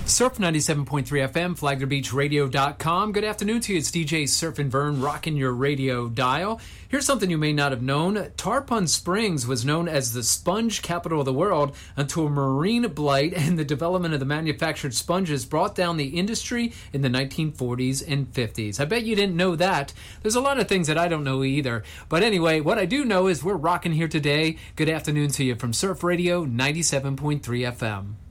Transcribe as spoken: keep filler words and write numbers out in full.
Surf ninety-seven point three F M, Flagler Beach Radio dot com. Good afternoon to you. It's D J Surfin' Vern rocking your radio dial. Here's something you may not have known. Tarpon Springs was known as the sponge capital of the world until marine blight and the development of the manufactured sponges brought down the industry in the nineteen forties and fifties. I bet you didn't know that. There's a lot of things that I don't know either. But anyway, what I do know is we're rocking here today. Good afternoon to you from Surf Radio ninety-seven point three F M.